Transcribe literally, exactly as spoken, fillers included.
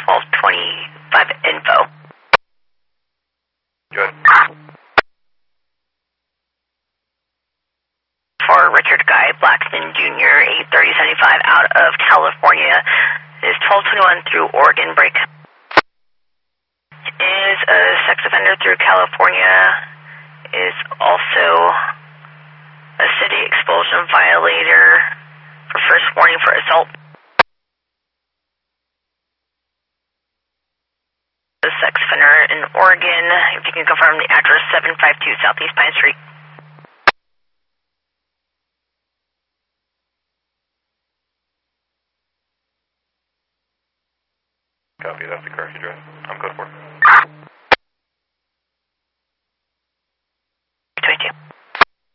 twelve twenty-five info. Good. For Richard Guy Blackston Junior, eight thirty seventy-five out of California. Is twelve twenty-one through Oregon break. Is a sex offender through California. Is also a city expulsion violator for first warning for assault. A sex offender in Oregon. If you can confirm the address, seven five two Southeast Pine Street. Copy, that's the correct address. I'm code four.